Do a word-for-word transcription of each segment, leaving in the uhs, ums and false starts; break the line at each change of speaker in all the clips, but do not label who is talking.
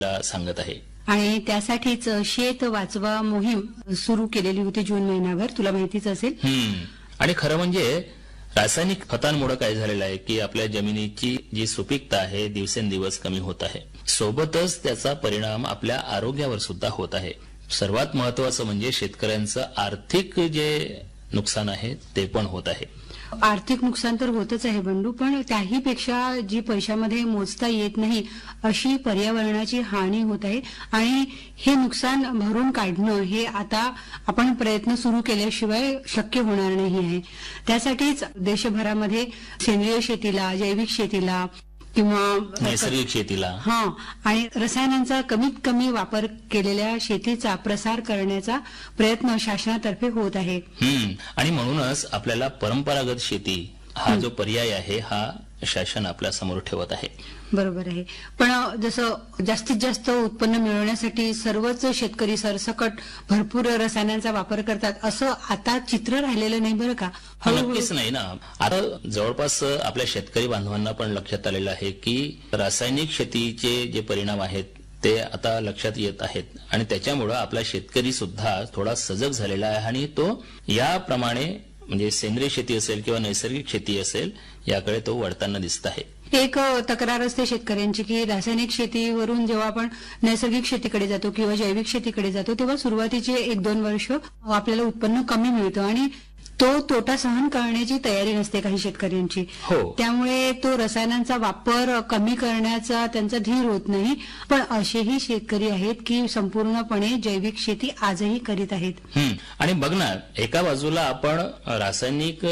सांगत आहे.
आणि त्यासाठीच शेत वाचवा मोहीम सुरू केलेली होती जून महिन्याभर, तुला माहितीच असेल.
हम्म आणि खरं म्हणजे रासायनिक खतांमुळे काय झालेलं आहे की आपल्या जमिनीची जी सुपीकता आहे दिवसेंदिवस कमी होत आहे. सोबतच त्याचा परिणाम आपल्या आरोग्यावर सुद्धा होत आहे. सर्वात महत्वाचं म्हणजे शेतकऱ्यांचं आर्थिक जे नुकसान आहे ते पण होत आहे.
आर्थिक नुकसान तर होतच आहे बंडू, पण त्याही पेक्षा जी पैशामध्ये मोजता येत नाही अशी पर्यावरणाची हानी होत आहे. आणि हे नुकसान भरून काढणं हे आता आपण प्रयत्न सुरू केल्याशिवाय शक्य होणार नाही आहे. त्यासाठीच देशभरामध्ये सेंद्रिय शेतीला, जैविक शेतीला किंवा
नैसर्गिक शेतीला
हा आणि रसायनांचा कमीत कमी वापर केलेल्या शेतीचा प्रसार करण्याचा प्रयत्न शासनातर्फे होत आहे.
हम्म आणि म्हणूनच आपल्याला परंपरागत शेती हा जो पर्याय आहे हा शासन आपल्या समोर ठेवत आहे.
बरोबर आहे. पण जसं जास्तीत जास्त उत्पन्न मिळवण्यासाठी सर्वच शेतकरी सरसकट भरपूर रसायनांचा वापर करतात असं आता चित्र राहिलेलं नाही बरं का.
नक्कीच नाही ना. आता जवळपास आपल्या शेतकरी बांधवांना पण लक्षात आलेलं आहे की रासायनिक शेतीचे जे परिणाम आहेत ते आता लक्षात येत आहेत आणि त्याच्यामुळं आपला शेतकरी सुद्धा थोडा सजग झालेला आहे आणि तो याप्रमाणे म्हणजे सेंद्रिय शेती असेल किंवा नैसर्गिक शेती असेल याकडे तो वळताना दिसत आहे.
एक तक्रार असते शेतकऱ्यांची की रासायनिक शेतीवरून जेव्हा आपण नैसर्गिक शेतीकडे जातो किंवा जैविक शेतीकडे जातो तेव्हा सुरुवातीचे एक दोन वर्ष आपल्याला उत्पन्न कमी मिळतं आणि तो तोटा सहन करण्याची तयारी नसते काही शेतकऱ्यांची.
हो.
त्यामुळे तो रसायनांचा वापर कमी करण्याचा त्यांचा धीर होत नाही. पण असेही शेतकरी आहेत की संपूर्णपणे जैविक शेती आजही करीत आहेत.
आणि बघ ना, एका बाजूला आपण रासायनिक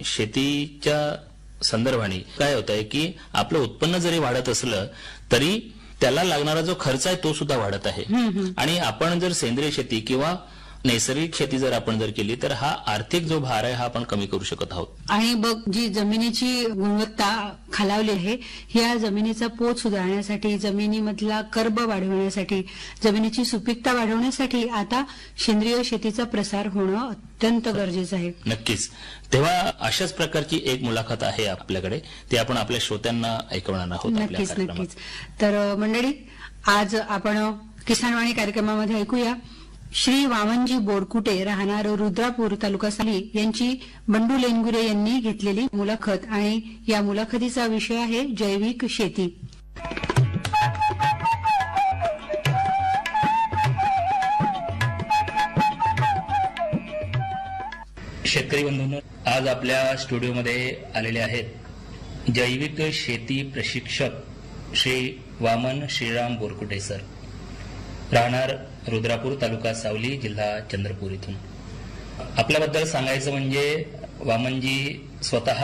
शेतीच्या संदर्भाने काय होत आहे की आपलं उत्पन्न जरी वाढत असलं तरी त्याला लागणारा जो खर्च आहे तो सुद्धा वाढत आहे. आणि आपण जर सेंद्रिय शेती किंवा नैसर्गिक शेती जर आपण जर केली तर हा आर्थिक जो भार आहे हा आपण कमी करू शकत आहोत.
आणि बघ जी जमिनीची गुणवत्ता खालावली आहे ह्या जमिनीचा पोत सुधारण्यासाठी, जमिनीमधला कर्ब वाढवण्यासाठी, जमिनीची सुपीकता वाढवण्यासाठी आता सेंद्रिय शेतीचा प्रसार होणं अत्यंत गरजेचं आहे.
नक्कीच. तेव्हा अशाच प्रकारची एक मुलाखत आहे आपल्याकडे, ती आपण आपल्या श्रोत्यांना ऐकवणार आहोत.
नक्कीच नक्कीच. तर मंडळी, आज आपण किसानवाणी कार्यक्रमामध्ये ऐकूया श्री वामनजी बोरकुटे, राहणार रुद्रापूर, तालुका सांगली यांची बंडू लेनगुरे यांनी घेतलेली मुलाखत. आणि या मुलाखतीचा विषय आहे जैविक शेती.
शेतकरी बंधूंनो, आज आपल्या स्टुडिओमध्ये आलेले आहेत जैविक शेती प्रशिक्षक श्री वामन श्रीराम बोरकुटे सर, राहणार रुद्रापूर, तालुका सावली, जिल्हा चंद्रपूर इथून. आपल्याबद्दल सांगायचं म्हणजे वामनजी स्वतः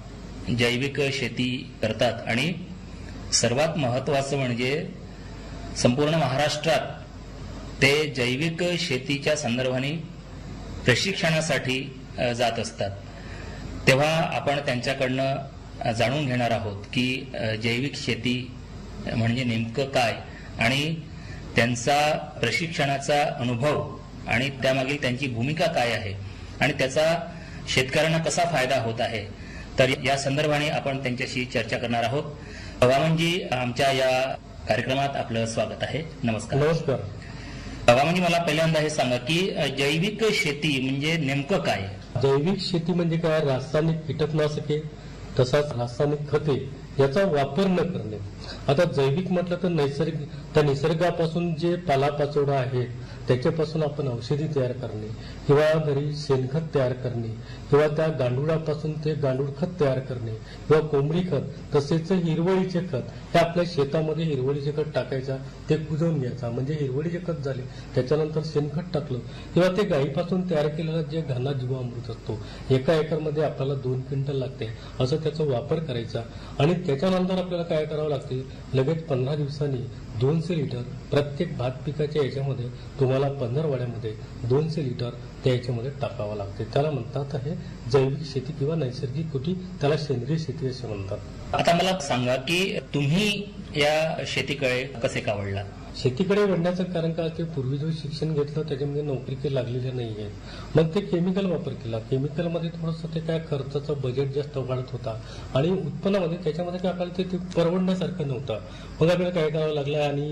जैविक शेती करतात आणि सर्वात महत्वाचं म्हणजे संपूर्ण महाराष्ट्रात ते जैविक शेतीच्या संदर्भाने प्रशिक्षणासाठी जात असतात. तेव्हा आपण त्यांच्याकडनं जाणून घेणार आहोत की जैविक शेती म्हणजे नेमकं काय आणि त्यांचा प्रशिक्षणाचा अनुभव आणि त्यामागील त्यांची भूमिका काय आहे आणि त्याचा शेतकऱ्यांना कसा फायदा होत आहे. तर या संदर्भाने आपण त्यांच्याशी चर्चा करणार आहोत. वामनजी, आमच्या या कार्यक्रमात आपलं स्वागत आहे. नमस्कार.
नमस्कार.
वामनजी, मला पहिल्यांदा हे सांगा की जैविक शेती म्हणजे नेमकं काय?
जैविक शेती म्हणजे काय? रासायनिक कीटकनाशके तसाच रासायनिक खते याचा वापर न करणे. आता जैविक म्हटलं तर नैसर्गिक, त्या निसर्गापासून जे पालापाचोळा आहे त्याच्यापासून आपण औषधी तयार करणे किंवा घरी शेणखत तयार करणे किंवा त्या गांडुळापासून ते गांडूळ खत तयार करणे किंवा कोंबडी खत, तसेच हिरवळीचे खत. हे आपल्या शेतामध्ये हिरवळीचे खत टाकायचा, ते कुजवून घ्यायचा, म्हणजे हिरवळीचे खत झाले. त्याच्यानंतर शेणखत टाकलं किंवा ते गायीपासून तयार केलेला जे घना जीवामृत असतो, एका एकरमध्ये आपल्याला दोन क्विंटल लागते, असं त्याचा वापर करायचा. आणि त्याच्यानंतर आपल्याला काय करावं लागते, लगेच पंधरा दिवसांनी दोनशे लिटर प्रत्येक भात पिकाच्या याच्यामध्ये तुम्हाला पंधरवड्यामध्ये दोनशे लिटर त्या याच्यामध्ये टाकावं लागते. त्याला म्हणतात आहे जैविक शेती किंवा नैसर्गिक कृती, त्याला सेंद्रिय शेती असे म्हणतात.
आता मला सांगा की तुम्ही या शेतीकडे कसे का वळला?
शेतीकडे वळण्याचं कारण काय ते पूर्वी जो शिक्षण घेतलं त्याच्यामध्ये नोकरी काही लागलेल्या नाही आहेत. मग ते केमिकल वापर केला. केमिकलमध्ये थोडंसं ते काय खर्चाचं बजेट जास्त वाढत होता आणि उत्पन्नामध्ये त्याच्यामध्ये काय आपल्याला ते परवडण्यासारखं नव्हतं. मग आपल्याला काय करावं लागलं आणि